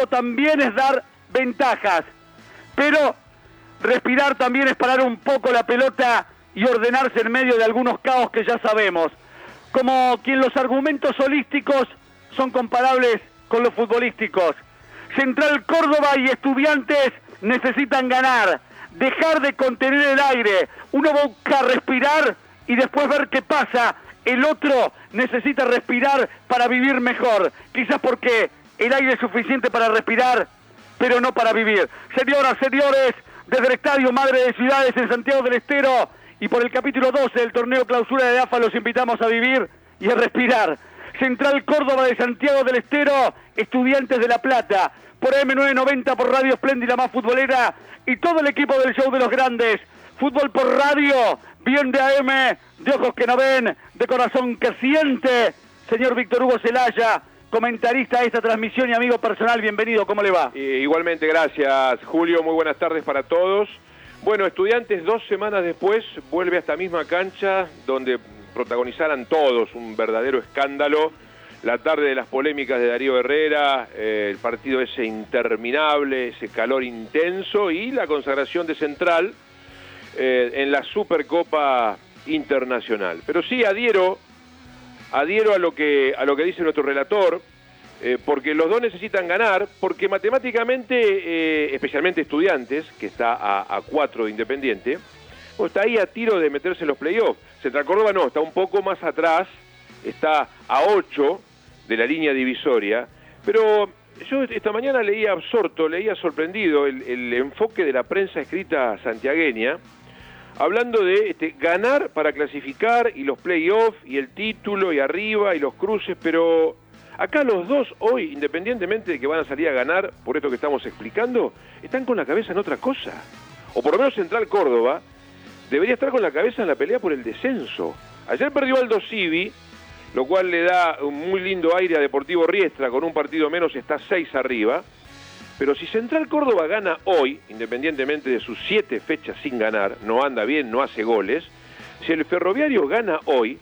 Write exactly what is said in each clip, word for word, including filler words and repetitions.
Córdoba también es dar ventajas, pero respirar también es parar un poco la pelota y ordenarse en medio de algunos caos que ya sabemos. Como quien los argumentos holísticos son comparables con los futbolísticos. Central Córdoba y Estudiantes necesitan ganar, dejar de contener el aire. Uno busca respirar y después ver qué pasa. El otro necesita respirar para vivir mejor. Quizás porque el aire es suficiente para respirar, pero no para vivir. Señoras, señores, desde el Estadio Madre de Ciudades en Santiago del Estero y por el capítulo doce del torneo clausura de A F A los invitamos a vivir y a respirar. Central Córdoba de Santiago del Estero, Estudiantes de La Plata, por eme novecientos noventa, por Radio Espléndida, más futbolera, y todo el equipo del Show de los Grandes. Fútbol por radio, bien de A M, de ojos que no ven, de corazón que siente. Señor Víctor Hugo Celaya, comentarista de esta transmisión y amigo personal, bienvenido, ¿cómo le va? Eh, igualmente, gracias Julio, muy buenas tardes para todos. Bueno, Estudiantes dos semanas después vuelve a esta misma cancha donde protagonizaran todos un verdadero escándalo. La tarde de las polémicas de Darío Herrera, eh, el partido ese interminable, ese calor intenso y la consagración de Central eh, en la Supercopa Internacional. Pero sí adhiero, adhiero a lo que, a lo que dice nuestro relator, eh, porque los dos necesitan ganar, porque matemáticamente, eh, especialmente Estudiantes, que está a, a cuatro de Independiente, bueno, está ahí a tiro de meterse en los playoffs. Central Córdoba no, está un poco más atrás, está a ocho de la línea divisoria, pero yo esta mañana leía absorto, leía sorprendido el, el enfoque de la prensa escrita santiagueña, hablando de este, ganar para clasificar y los playoffs y el título y arriba y los cruces, pero acá los dos hoy, independientemente de que van a salir a ganar, por esto que estamos explicando, están con la cabeza en otra cosa. O por lo menos Central Córdoba debería estar con la cabeza en la pelea por el descenso. Ayer perdió Aldo Civi, lo cual le da un muy lindo aire a Deportivo Riestra, con un partido menos está seis arriba, pero si Central Córdoba gana hoy, independientemente de sus siete fechas sin ganar, no anda bien, no hace goles, si el Ferroviario gana hoy,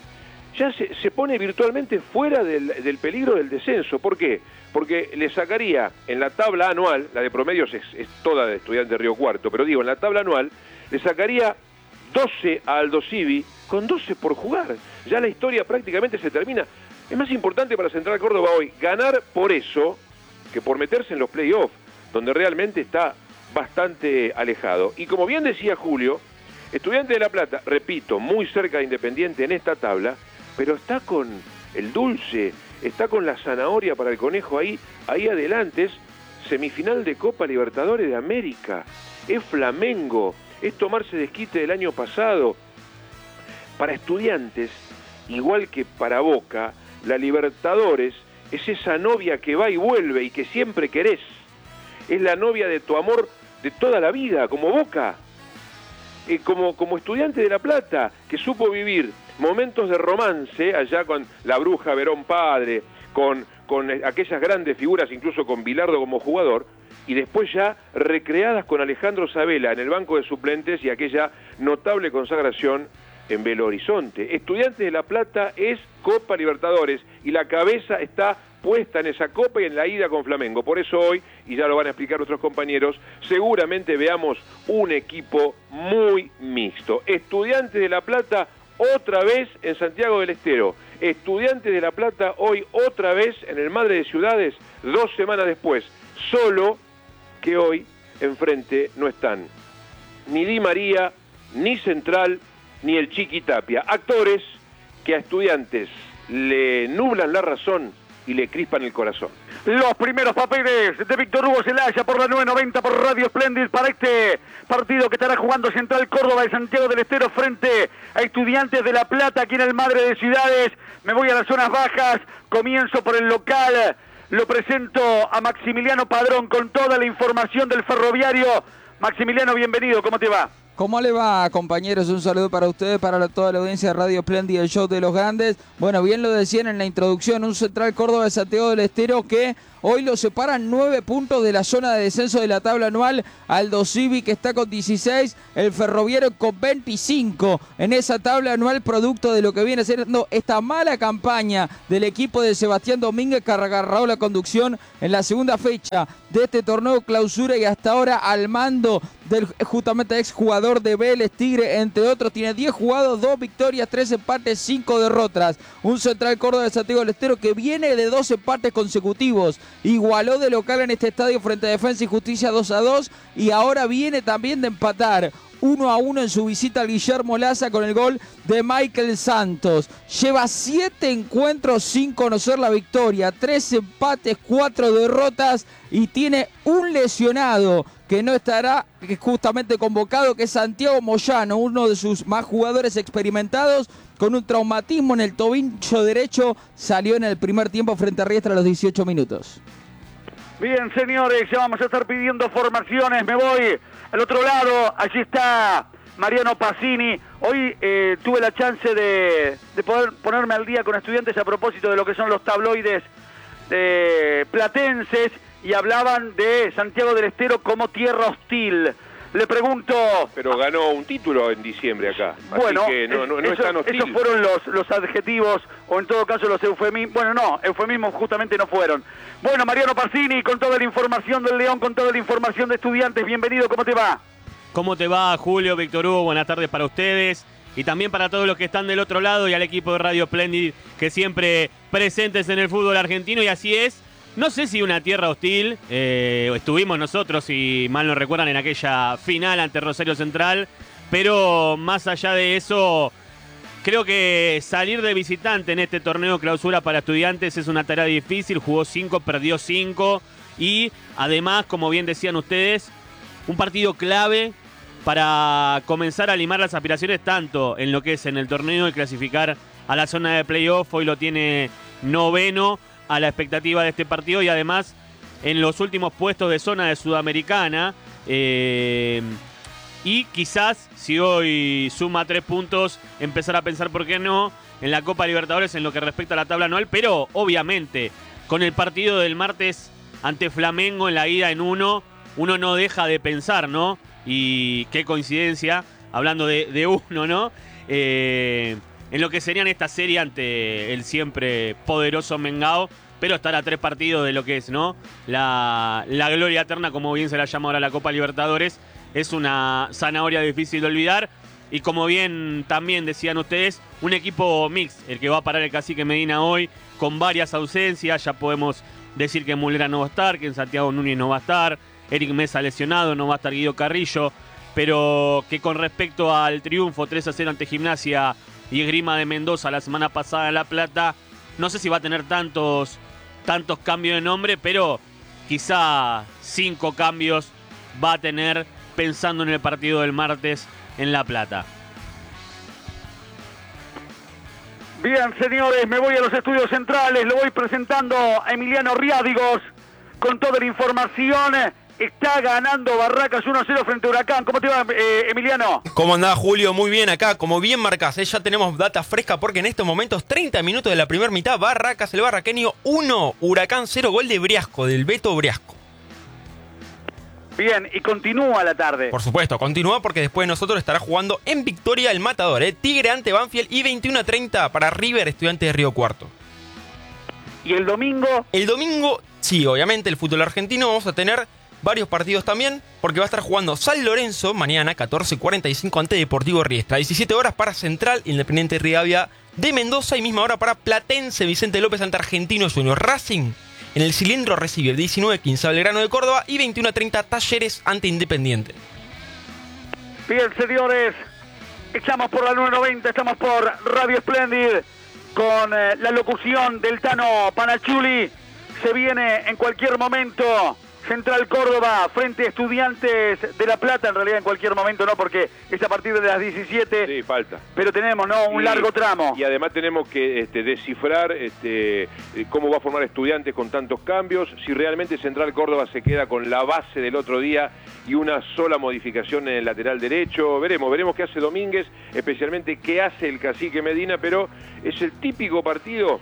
ya se, se pone virtualmente fuera del, del peligro del descenso. ¿Por qué? Porque le sacaría en la tabla anual, la de promedios es, es toda de Estudiantes de Río Cuarto, pero digo, en la tabla anual, le sacaría doce a Aldo Civi con doce por jugar. Ya la historia prácticamente se termina. Es más importante para Central Córdoba hoy ganar por eso que por meterse en los playoffs, donde realmente está bastante alejado. Y como bien decía Julio, Estudiantes de La Plata, repito, muy cerca de Independiente en esta tabla, pero está con el dulce, está con la zanahoria para el conejo ahí, ahí adelante. Es semifinal de Copa Libertadores de América, es Flamengo, es tomarse desquite del año pasado. Para Estudiantes, igual que para Boca, la Libertadores es esa novia que va y vuelve y que siempre querés. Es la novia de tu amor de toda la vida, como Boca. Eh, como, como Estudiante de La Plata, que supo vivir momentos de romance allá con la Bruja Verón Padre, con, con aquellas grandes figuras, incluso con Bilardo como jugador, y después ya recreadas con Alejandro Sabela en el banco de suplentes y aquella notable consagración en Belo Horizonte. Estudiantes de La Plata es Copa Libertadores y la cabeza está puesta en esa Copa y en la ida con Flamengo. Por eso hoy, y ya lo van a explicar nuestros compañeros, seguramente veamos un equipo muy mixto. Estudiantes de La Plata otra vez en Santiago del Estero. Estudiantes de La Plata hoy otra vez en el Madre de Ciudades, dos semanas después. Solo que hoy enfrente no están ni Di María, ni Central, ni el Chiqui Tapia. Actores que a Estudiantes le nublan la razón y le crispan el corazón. Los primeros papeles de Víctor Hugo Celaya por la nueve noventa por Radio Espléndida para este partido que estará jugando Central Córdoba de Santiago del Estero frente a Estudiantes de La Plata aquí en el Madre de Ciudades. Me voy a las zonas bajas, comienzo por el local, lo presento a Maximiliano Padrón con toda la información del Ferroviario. Maximiliano, bienvenido, ¿cómo te va? ¿Cómo le va, compañeros? Un saludo para ustedes, para la, toda la audiencia de Radio Espléndida y el Show de los Grandes. Bueno, bien lo decían en la introducción, un Central Córdoba de Santiago del Estero que Hoy lo separan nueve puntos de la zona de descenso de la tabla anual. Aldo Civi, que está con dieciséis, el Ferroviario con veinticinco en esa tabla anual, producto de lo que viene siendo esta mala campaña del equipo de Sebastián Domínguez, que agarró la conducción en la segunda fecha de este torneo clausura y hasta ahora al mando del justamente exjugador de Vélez, Tigre, entre otros. Tiene diez jugados, dos victorias, tres empates, cinco derrotas. Un Central Córdoba de Santiago del Estero que viene de dos empates consecutivos. Igualó de local en este estadio frente a Defensa y Justicia dos a dos y ahora viene también de empatar uno a uno en su visita al Guillermo Laza con el gol de Michael Santos. Lleva siete encuentros sin conocer la victoria, tres empates, cuatro derrotas y tiene un lesionado que no estará que justamente convocado, que es Santiago Moyano, uno de sus más jugadores experimentados, con un traumatismo en el tobillo derecho. Salió en el primer tiempo frente a Riestra a los dieciocho minutos. Bien, señores, ya vamos a estar pidiendo formaciones. Me voy al otro lado. Allí está Mariano Pacini. Hoy eh, tuve la chance de, de poder ponerme al día con estudiantes a propósito de lo que son los tabloides eh, platenses, y hablaban de Santiago del Estero como tierra hostil. Le pregunto... Pero ganó un título en diciembre acá. Bueno, así que no, no, no eso, es tan hostil. Esos fueron los, los adjetivos, o en todo caso los eufemismos. Bueno, no, eufemismos justamente no fueron. Bueno, Mariano Pacini, con toda la información del León, con toda la información de Estudiantes. Bienvenido, ¿cómo te va? ¿Cómo te va, Julio, Víctor Hugo? Buenas tardes para ustedes. Y también para todos los que están del otro lado y al equipo de Radio Splendid, que siempre presentes en el fútbol argentino. Y así es. No sé si una tierra hostil, eh, estuvimos nosotros, si mal no recuerdan, en aquella final ante Rosario Central, pero más allá de eso, creo que salir de visitante en este torneo clausura para Estudiantes es una tarea difícil. Jugó cinco, perdió cinco y además, como bien decían ustedes, un partido clave para comenzar a limar las aspiraciones tanto en lo que es en el torneo y clasificar a la zona de playoff. Hoy lo tiene noveno a la expectativa de este partido y además en los últimos puestos de zona de Sudamericana, eh, y quizás si hoy suma tres puntos empezar a pensar por qué no en la Copa Libertadores en lo que respecta a la tabla anual, pero obviamente con el partido del martes ante Flamengo en la ida en uno, uno no deja de pensar, ¿no? Y qué coincidencia, hablando de, de uno, ¿no? Eh, en lo que serían esta serie ante el siempre poderoso Mengao, pero estar a tres partidos de lo que es, ¿no? La, la gloria eterna, como bien se la llama ahora la Copa Libertadores, es una zanahoria difícil de olvidar. Y como bien también decían ustedes, un equipo mix, el que va a parar el Cacique Medina hoy, con varias ausencias. Ya podemos decir que Mulera no va a estar, que en Santiago Núñez no va a estar, Eric Mesa lesionado, no va a estar Guido Carrillo, pero que con respecto al triunfo tres a cero ante Gimnasia y Esgrima de Mendoza la semana pasada en La Plata, no sé si va a tener tantos, tantos cambios de nombre, pero quizá cinco cambios va a tener pensando en el partido del martes en La Plata. Bien, señores, me voy a los estudios centrales, lo voy presentando a Emiliano Riádigos con toda la información. Está ganando Barracas uno a cero frente a Huracán. ¿Cómo te va, eh, Emiliano? ¿Cómo andás, Julio? Muy bien acá. Como bien marcás, ¿eh? Ya tenemos data fresca porque en estos momentos, treinta minutos de la primera mitad, Barracas, el barraqueño uno, Huracán cero, gol de Briasco, del Beto Briasco. Bien, y continúa la tarde. Por supuesto, continúa porque después de nosotros estará jugando en Victoria el Matador, ¿eh? Tigre ante Banfield y veintiuno a treinta para River, Estudiantes de Río Cuarto. ¿Y el domingo? El domingo, sí, obviamente, el fútbol argentino, vamos a tener varios partidos también, porque va a estar jugando San Lorenzo mañana, catorce cuarenta y cinco ante Deportivo Riestra. diecisiete horas para Central, Independiente Rivadavia de Mendoza y misma hora para Platense, Vicente López ante Argentinos Juniors. Racing en el Cilindro recibe diecinueve quince a Belgrano de Córdoba y veintiuno a treinta Talleres ante Independiente. Bien, señores, estamos por la nueve noventa, estamos por Radio Splendid con eh, la locución del Tano Panachuli. Se viene en cualquier momento Central Córdoba frente a Estudiantes de La Plata, en realidad en cualquier momento no, porque es a partir de las diecisiete. Sí, falta. Pero tenemos, ¿no? Un sí, largo tramo. Y además tenemos que este, descifrar este, cómo va a formar Estudiantes con tantos cambios, si realmente Central Córdoba se queda con la base del otro día y una sola modificación en el lateral derecho. Veremos, veremos qué hace Domínguez, especialmente qué hace el Cacique Medina, pero es el típico partido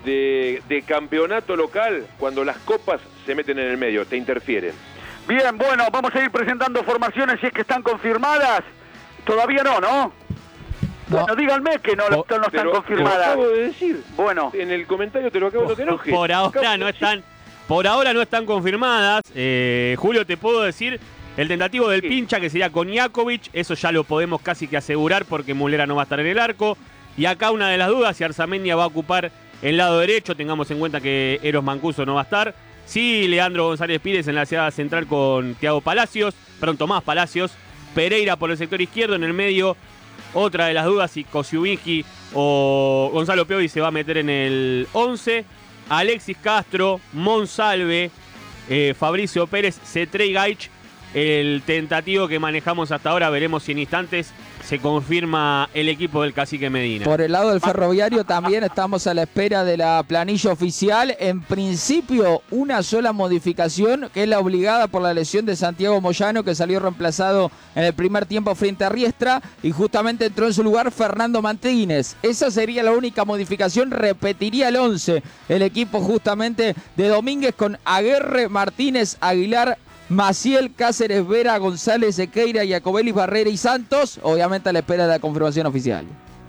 de, de campeonato local cuando las copas se meten en el medio, te interfieren. Bien, bueno, vamos a ir presentando formaciones si es que están confirmadas. Todavía no, ¿no? No. Bueno, díganme que no, Oh, no están Te lo, confirmadas. te lo acabo de decir. Bueno, En el comentario te lo acabo de decir. Por ahora no están, por ahora no están confirmadas. Eh, Julio, te puedo decir, el tentativo del Sí. pincha, que sería Konjakovic, eso ya lo podemos casi que asegurar porque Mulera no va a estar en el arco. Y acá una de las dudas, si Arzamendia va a ocupar el lado derecho, tengamos en cuenta que Eros Mancuso no va a estar. Sí, Leandro González Pires en la ciudad central con Thiago Palacios, perdón, Tomás Palacios. Pereira por el sector izquierdo, en el medio otra de las dudas si Kosciuszki o Gonzalo Piovi se va a meter en el once. Alexis Castro, Monsalve, eh, Fabricio Pérez, Cetré Gaich. El tentativo que manejamos hasta ahora, veremos si en instantes se confirma el equipo del Cacique Medina. Por el lado del Ferroviario también estamos a la espera de la planilla oficial. En principio, una sola modificación, que es la obligada por la lesión de Santiago Moyano, que salió reemplazado en el primer tiempo frente a Riestra, y justamente entró en su lugar Fernando Martínez. Esa sería la única modificación, repetiría el once, el equipo justamente de Domínguez con Aguerre, Martínez, Aguilar, Maciel, Cáceres, Vera, González, Sequeira, Iacobelis, Barrera y Santos, obviamente a la espera de la confirmación oficial.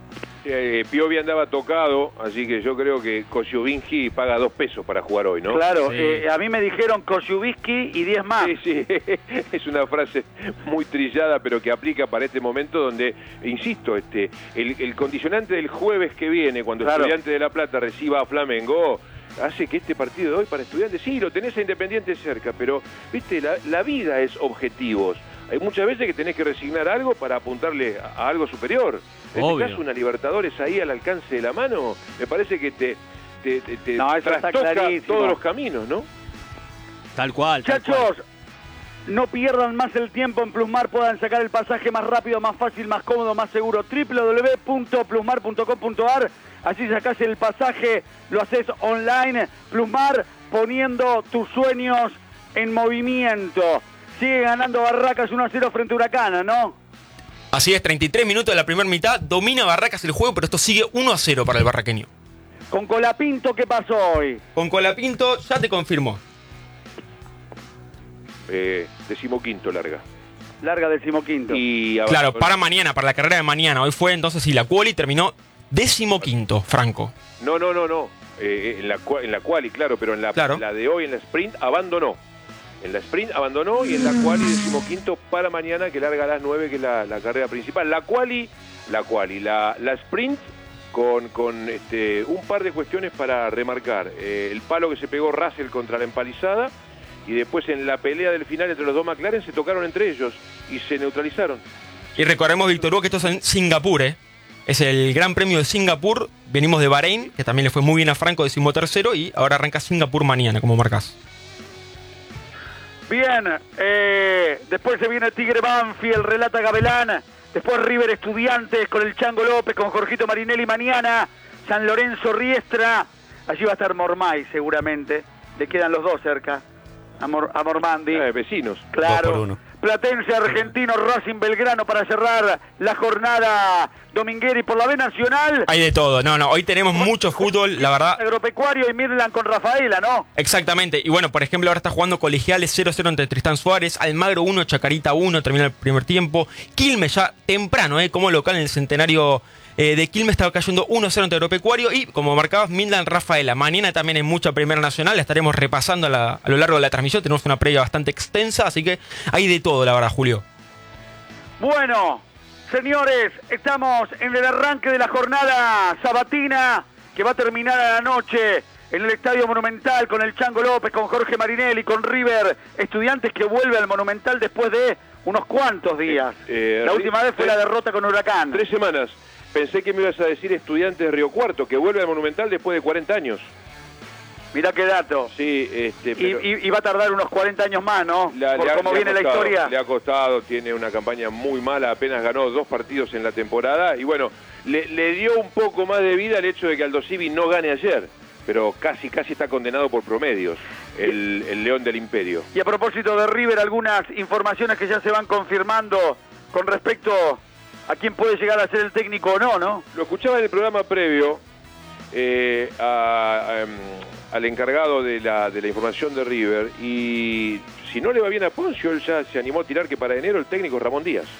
Eh, Piovi andaba tocado, así que yo creo que Kosciuszki paga dos pesos para jugar hoy, ¿no? claro, Sí. eh, a mí me dijeron Kosciuszki y diez más. Sí, sí, es una frase muy trillada, pero que aplica para este momento donde, insisto, este, el, el condicionante del jueves que viene, cuando Claro. Estudiantes de La Plata reciba a Flamengo, hace que este partido de hoy para Estudiantes, sí, lo tenés a Independiente cerca, pero, viste, la, la vida es objetivos. Hay muchas veces que tenés que resignar algo para apuntarle a, a algo superior. En Obvio. este caso, una Libertadores ahí al alcance de la mano, me parece que te, te, te, te No, eso está trastoca clarísimo. todos los caminos, ¿no? Tal cual. tal cual. Muchachos, no pierdan más el tiempo en Plusmar, puedan sacar el pasaje más rápido, más fácil, más cómodo, más seguro. doble u doble u doble u punto plusmar punto com punto a r, así sacás el pasaje, lo haces online. Plusmar, poniendo tus sueños en movimiento. Sigue ganando Barracas uno a cero frente a Huracán, ¿no? Así es, treinta y tres minutos de la primera mitad, domina Barracas el juego, pero esto sigue uno a cero para el barraqueño. Con Colapinto, ¿qué pasó hoy? Con Colapinto ya te confirmó. Eh, decimoquinto larga. Larga decimoquinto. Y Claro, abandonó- para mañana, para la carrera de mañana. Hoy fue entonces, y la quali terminó decimoquinto, Franco. No, no, no, no. Eh, en la cua- en la quali, claro, pero en la, Claro. la de hoy, en la sprint, abandonó. En la sprint abandonó y en la quali decimoquinto para mañana, que larga a las nueve, que es la, la carrera principal. La quali, la quali, la, la sprint con, con este, un par de cuestiones para remarcar. Eh, el palo que se pegó Russell contra la empalizada, y después en la pelea del final entre los dos McLaren se tocaron entre ellos y se neutralizaron. Y recordemos, Víctor Hugo, que esto es en Singapur, ¿eh? Es el Gran Premio de Singapur. Venimos de Bahrein, que también le fue muy bien a Franco, decimotercero, y ahora arranca Singapur mañana, como marcas. Bien, eh, después se viene Tigre Banfield, relata Gabelán. Después River Estudiantes con el Chango López, con Jorgito Marinelli mañana. San Lorenzo Riestra. Allí va a estar Mormay seguramente. Le quedan los dos cerca. A, Mor- a Mormandi. Eh, vecinos. Claro. Dos por uno. Platense Argentino, Racing Belgrano para cerrar la jornada dominguera. Y por la B Nacional, Hay de todo. No, no, hoy tenemos mucho fútbol, la verdad. Agropecuario y Midland con Rafaela, ¿no? Exactamente. Y bueno, por ejemplo, ahora está jugando Colegiales cero cero entre Tristán Suárez, Almagro uno, Chacarita uno, termina el primer tiempo. Quilmes ya temprano, ¿eh? Como local en el centenario eh, de Quilmes estaba cayendo uno cero ante Agropecuario. Y como marcabas, Midland Rafaela. Mañana también hay mucha Primera Nacional, la estaremos repasando a, la- a lo largo de la transmisión. Tenemos una previa bastante extensa, así que hay de todo, la verdad, Julio. Bueno, señores, estamos en el arranque de la jornada sabatina que va a terminar a la noche en el Estadio Monumental con el Chango López, con Jorge Marinelli, con River Estudiantes, que vuelve al Monumental después de unos cuantos días. Eh, la Ri- última vez fue la derrota con Huracán. Tres semanas. Pensé que me ibas a decir Estudiantes de Río Cuarto, que vuelve al Monumental después de cuarenta años. Mirá qué dato. Sí, este, Y, pero y- y va a tardar unos cuarenta años más, ¿no? la- Por le ha- cómo le ha viene la costado, historia. Le ha costado, tiene una campaña muy mala, apenas ganó dos partidos en la temporada. Y bueno, le, le dio un poco más de vida el hecho de que Aldo Civi no gane ayer. Pero casi, casi está condenado por promedios, el, el León del Imperio. Y a propósito de River, algunas informaciones que ya se van confirmando con respecto a quién puede llegar a ser el técnico o no, ¿no? Lo escuchaba en el programa previo eh, a, a, al encargado de la, de la información de River, y si no le va bien a Poncio, él ya se animó a tirar que para enero el técnico es Ramón Díaz.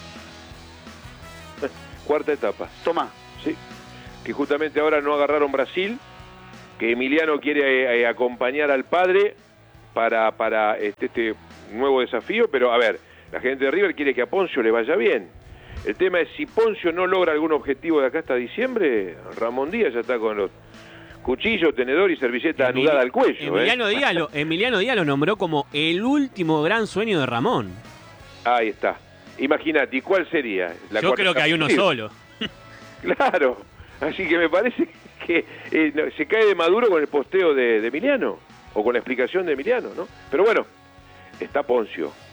Cuarta etapa. Toma. Sí. Que justamente ahora no agarraron Brasil, que Emiliano quiere eh, acompañar al padre para, para este, este nuevo desafío, pero a ver, la gente de River quiere que a Poncio le vaya bien. El tema es, si Poncio no logra algún objetivo de acá hasta diciembre, Ramón Díaz ya está con los cuchillos, tenedor y servilleta Emili anudada al cuello. Emiliano, ¿eh? Díaz lo, Emiliano Díaz lo nombró como el último gran sueño de Ramón. Ahí está. Imagínate, ¿y cuál sería? La Yo creo que hay uno solo. Claro. Así que me parece que eh, no, se cae de Maduro con el posteo de, de Emiliano, o con la explicación de Emiliano, ¿no? Pero bueno, está Poncio.